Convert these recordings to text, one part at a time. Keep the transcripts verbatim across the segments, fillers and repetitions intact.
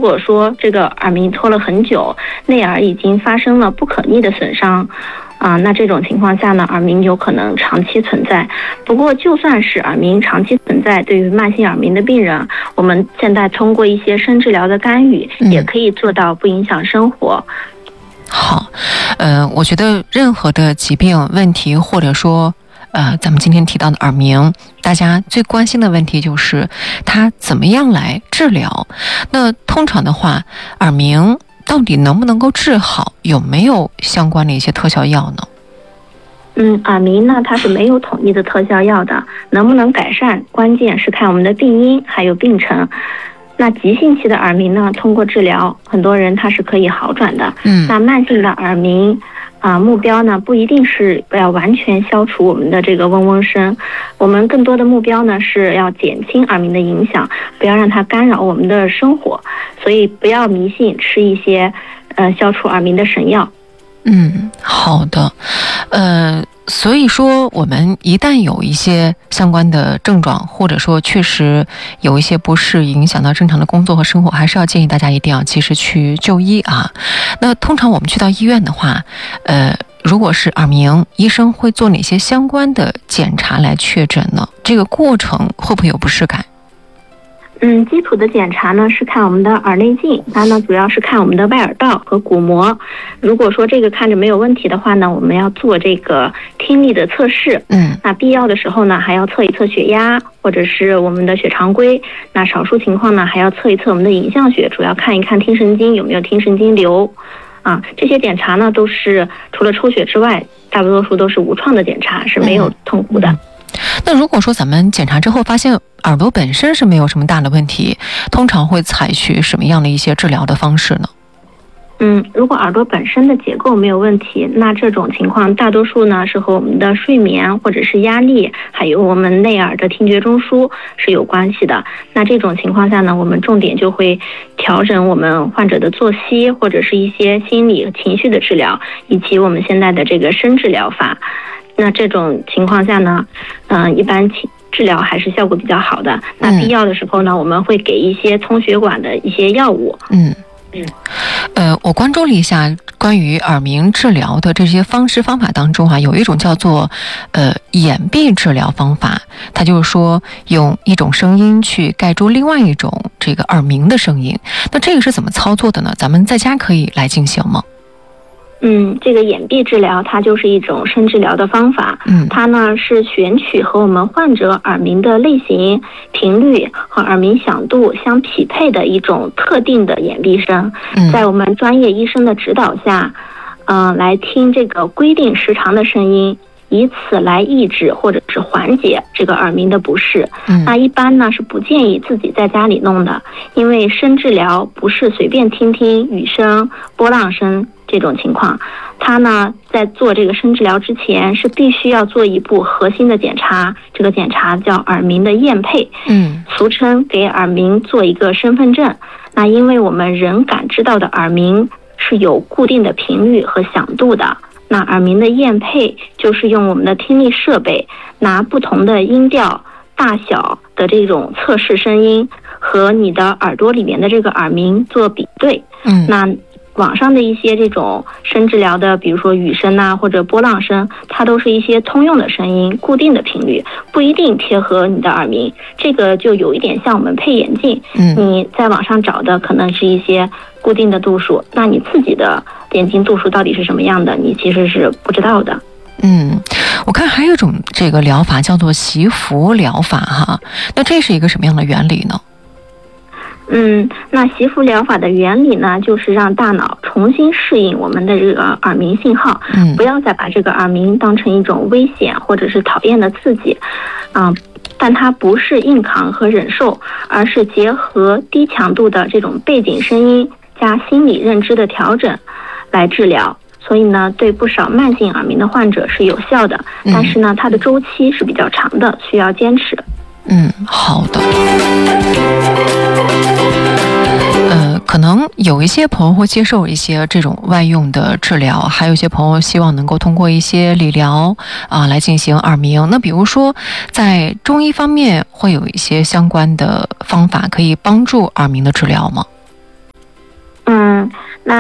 果说这个耳鸣拖了很久，内耳已经发生了不可逆的损伤啊，那这种情况下呢，耳鸣有可能长期存在。不过就算是耳鸣长期存在，对于慢性耳鸣的病人，我们现在通过一些声治疗的干预，也可以做到不影响生活。 好，呃，我觉得任何的疾病问题，或者说呃，咱们今天提到的耳鸣，大家最关心的问题就是它怎么样来治疗。那通常的话，耳鸣到底能不能够治好，有没有相关的一些特效药呢？ 嗯，耳鸣呢，它是没有统一的特效药的，能不能改善，关键是看我们的病因还有病程。那急性期的耳鸣呢，通过治疗，很多人他是可以好转的。嗯，那慢性的耳鸣啊、呃，目标呢不一定是要完全消除我们的这个嗡嗡声，我们更多的目标呢是要减轻耳鸣的影响，不要让它干扰我们的生活。所以不要迷信吃一些呃消除耳鸣的神药。 嗯，好的，呃。所以说我们一旦有一些相关的症状，或者说确实有一些不适影响到正常的工作和生活，还是要建议大家一定要及时去就医啊。那通常我们去到医院的话，呃，如果是耳鸣，医生会做哪些相关的检查来确诊呢？这个过程会不会有不适感？ 嗯，基础的检查呢是看我们的耳内镜，它呢主要是看我们的外耳道和鼓膜。如果说这个看着没有问题的话呢，我们要做这个听力的测试。嗯，那必要的时候呢，还要测一测血压或者是我们的血常规。那少数情况呢，还要测一测我们的影像学，主要看一看听神经有没有听神经瘤。啊，这些检查呢都是除了抽血之外，大多数都是无创的检查，是没有痛苦的。嗯， 那如果说咱们检查之后发现耳朵本身是没有什么大的问题，通常会采取什么样的一些治疗的方式呢？ 嗯，如果耳朵本身的结构没有问题，那这种情况大多数呢是和我们的睡眠或者是压力，还有我们内耳的听觉中枢是有关系的。那这种情况下呢，我们重点就会调整我们患者的作息，或者是一些心理和情绪的治疗，以及我们现在的这个声治疗法。那这种情况下呢，嗯、呃，一般治疗还是效果比较好的。那必要的时候呢，我们会给一些通血管的一些药物。嗯嗯， 呃，我关注了一下关于耳鸣治疗的这些方式方法当中啊，有一种叫做呃掩蔽治疗方法，它就是说用一种声音去盖住另外一种这个耳鸣的声音。那这个是怎么操作的呢？咱们在家可以来进行吗？ 嗯，这个掩蔽治疗它就是一种声治疗的方法。嗯，它呢是选取和我们患者耳鸣的类型、频率和耳鸣响度相匹配的一种特定的掩蔽声。嗯，在我们专业医生的指导下，嗯、呃，来听这个规定时长的声音，以此来抑制或者是缓解这个耳鸣的不适。嗯，那一般呢是不建议自己在家里弄的，因为声治疗不是随便听听雨声、波浪声。这种情况，他呢在做这个声治疗之前是必须要做一步核心的检查，这个检查叫耳鸣的验配，嗯，俗称给耳鸣做一个身份证。那因为我们人感知到的耳鸣是有固定的频率和响度的，那耳鸣的验配就是用我们的听力设备拿不同的音调、大小的这种测试声音和你的耳朵里面的这个耳鸣做比对。嗯，那网上的一些这种声治疗的，比如说雨声啊或者波浪声，它都是一些通用的声音，固定的频率，不一定贴合你的耳鸣。这个就有一点像我们配眼镜，嗯，你在网上找的可能是一些固定的度数，那你自己的眼睛度数到底是什么样的，你其实是不知道的。 嗯，我看还有一种这个疗法叫做习服疗法哈，那这是一个什么样的原理呢？ 嗯，那习服疗法的原理呢，就是让大脑重新适应我们的这个耳鸣信号，嗯，不要再把这个耳鸣当成一种危险或者是讨厌的刺激，啊、呃，但它不是硬扛和忍受，而是结合低强度的这种背景声音加心理认知的调整来治疗。所以呢，对不少慢性耳鸣的患者是有效的，但是呢，它的周期是比较长的，需要坚持。 嗯，好的。呃，可能有一些朋友会接受一些这种外用的治疗，还有一些朋友希望能够通过一些理疗啊来进行耳鸣。那比如说，在中医方面会有一些相关的方法可以帮助耳鸣的治疗吗？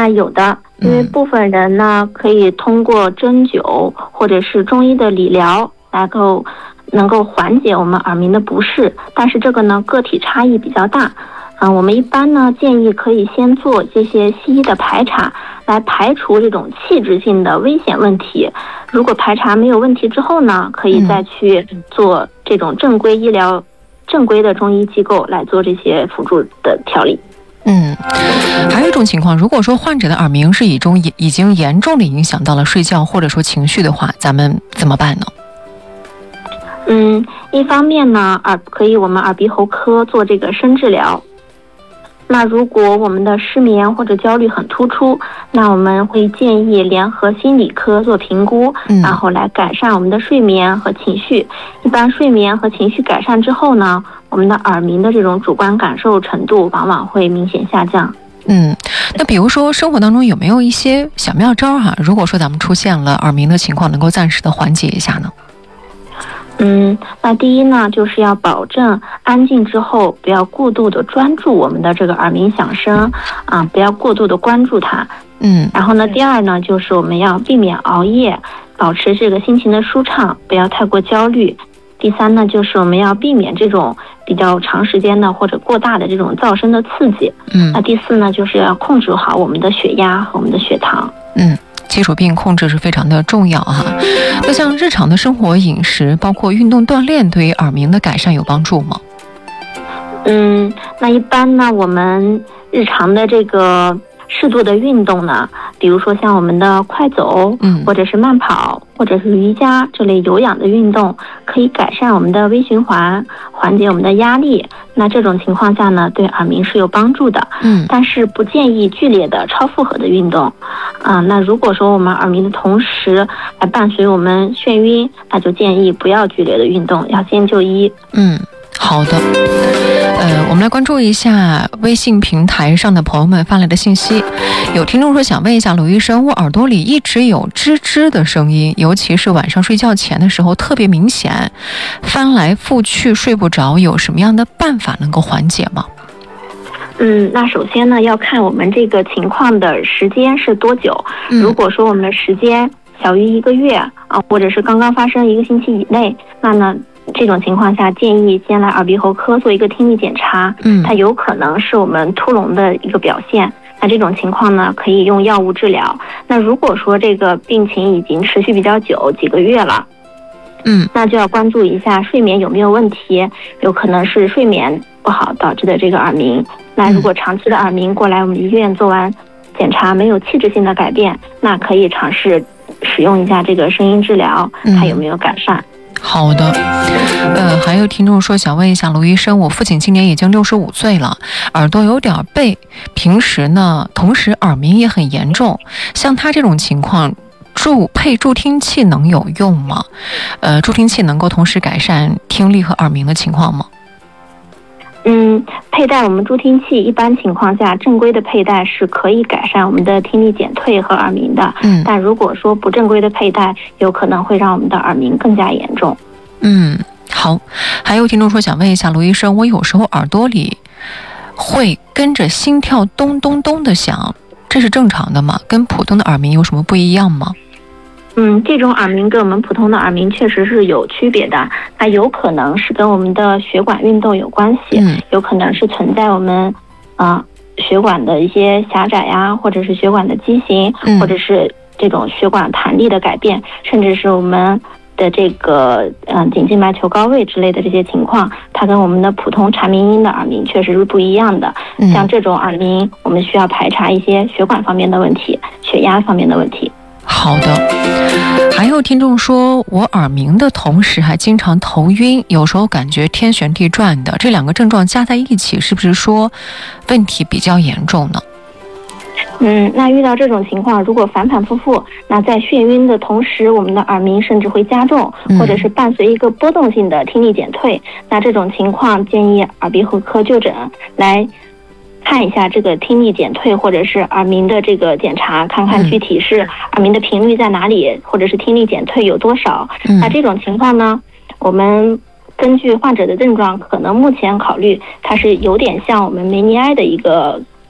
那有的，因为部分人呢可以通过针灸或者是中医的理疗来够能够缓解我们耳鸣的不适，但是这个呢个体差异比较大。嗯，我们一般呢建议可以先做这些西医的排查，来排除这种器质性的危险问题。如果排查没有问题之后呢，可以再去做这种正规医疗、正规的中医机构来做这些辅助的调理。 嗯，还有一种情况，如果说患者的耳鸣是已中已经严重的影响到了睡觉或者说情绪的话，咱们怎么办呢？ 嗯，一方面呢，耳可以我们耳鼻喉科做这个声治疗。那如果我们的失眠或者焦虑很突出，那我们会建议联合心理科做评估，然后来改善我们的睡眠和情绪。一般睡眠和情绪改善之后呢，我们的耳鸣的这种主观感受程度往往会明显下降。 嗯，那比如说生活当中有没有一些小妙招哈、啊？如果说咱们出现了耳鸣的情况，能够暂时的缓解一下呢？ 嗯，那第一呢，就是要保证安静之后不要过度的专注我们的这个耳鸣响声啊，不要过度的关注它。 嗯， 然后呢，第二呢，就是我们要避免熬夜，保持这个心情的舒畅，不要太过焦虑。第三呢，就是我们要避免这种比较长时间的或者过大的这种噪声的刺激。 嗯， 那第四呢，就是要控制好我们的血压和我们的血糖。 嗯。基础病控制是非常的重要哈。那像日常的生活饮食，包括运动锻炼，对于耳鸣的改善有帮助吗？ 嗯，那一般呢，我们日常的这个适度的运动呢，比如说像我们的快走，嗯，或者是慢跑，或者是瑜伽这类有氧的运动，可以改善我们的微循环，缓解我们的压力。那这种情况下呢，对耳鸣是有帮助的。嗯，但是不建议剧烈的超负荷的运动。啊、呃，那如果说我们耳鸣的同时还伴随我们眩晕，那就建议不要剧烈的运动，要先就医。 嗯，好的。呃，我们来关注一下微信平台上的朋友们发来的信息。有听众说想问一下鲁医生，我耳朵里一直有吱吱的声音，尤其是晚上睡觉前的时候特别明显，翻来覆去睡不着，有什么样的办法能够缓解吗？ 嗯，那首先呢，要看我们这个情况的时间是多久。如果说我们的时间小于一个月啊，或者是刚刚发生一个星期以内，那呢，这种情况下建议先来耳鼻喉科做一个听力检查。嗯，它有可能是我们突聋的一个表现。那这种情况呢，可以用药物治疗。那如果说这个病情已经持续比较久，几个月了，嗯，那就要关注一下睡眠有没有问题，有可能是睡眠不好导致的这个耳鸣。那如果长期的耳鸣过来我们医院做完检查没有器质性的改变，那可以尝试使用一下这个声音治疗，看有没有改善。 好的，呃，还有听众说想问一下卢医生，我父亲今年已经六十五岁了，耳朵有点背，平时呢，同时耳鸣也很严重，像他这种情况，助配助听器能有用吗？呃，助听器能够同时改善听力和耳鸣的情况吗？ 嗯，佩戴我们助听器，一般情况下正规的佩戴是可以改善我们的听力减退和耳鸣的。嗯，但如果说不正规的佩戴，有可能会让我们的耳鸣更加严重。 嗯，好。还有听众说想问一下卢医生，我有时候耳朵里会跟着心跳咚咚咚的响，这是正常的吗？跟普通的耳鸣有什么不一样吗？ 嗯，这种耳鸣跟我们普通的耳鸣确实是有区别的，它有可能是跟我们的血管运动有关系，嗯、有可能是存在我们啊、呃、血管的一些狭窄呀，或者是血管的畸形，嗯、或者是这种血管弹力的改变，甚至是我们的这个嗯、呃、颈静脉球高位之类的这些情况，它跟我们的普通蝉鸣音的耳鸣确实是不一样的。嗯、像这种耳鸣，我们需要排查一些血管方面的问题、血压方面的问题。 好的，还有听众说我耳鸣的同时还经常头晕，有时候感觉天旋地转的，这两个症状加在一起，是不是说问题比较严重呢？ 嗯，那遇到这种情况，如果反反复复，那在眩晕的同时，我们的耳鸣甚至会加重，或者是伴随一个波动性的听力减退，嗯、那这种情况建议耳鼻喉科就诊来看一下这个听力减退或者是耳鸣的这个检查，看看具体是耳鸣的频率在哪里，或者是听力减退有多少。嗯、那这种情况呢，我们根据患者的症状，可能目前考虑它是有点像我们梅尼埃的一个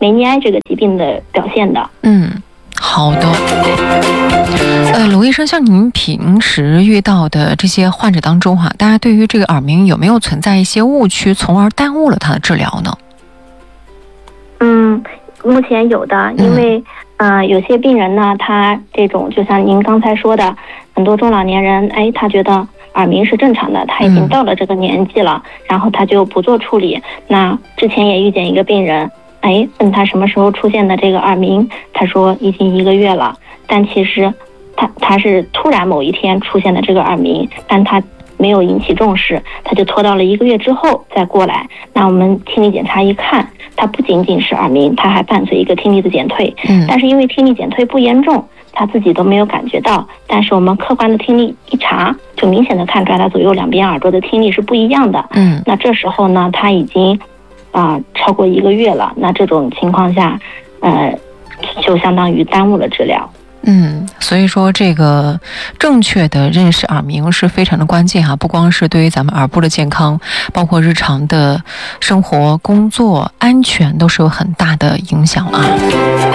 梅尼埃这个疾病的表现的。 嗯，好的。呃，卢医生，像您平时遇到的这些患者当中哈、啊，大家对于这个耳鸣有没有存在一些误区，从而耽误了他的治疗呢？ 嗯，目前有的，因为、嗯、呃，有些病人呢，他这种就像您刚才说的，很多中老年人，哎，他觉得耳鸣是正常的，他已经到了这个年纪了，嗯、然后他就不做处理。那之前也遇见一个病人，哎，问他什么时候出现的这个耳鸣，他说已经一个月了，但其实他他是突然某一天出现的这个耳鸣，但他没有引起重视，他就拖到了一个月之后再过来。那我们听力检查一看，它不仅仅是耳鸣，它还伴随一个听力的减退。嗯，但是因为听力减退不严重，他自己都没有感觉到，但是我们客观的听力一查，就明显的看出来他左右两边耳朵的听力是不一样的。嗯，那这时候呢，他已经啊、呃、超过一个月了，那这种情况下，呃，就相当于耽误了治疗。 嗯，所以说这个正确的认识耳鸣是非常的关键哈，不光是对于咱们耳部的健康，包括日常的生活、工作安全都是有很大的影响啊。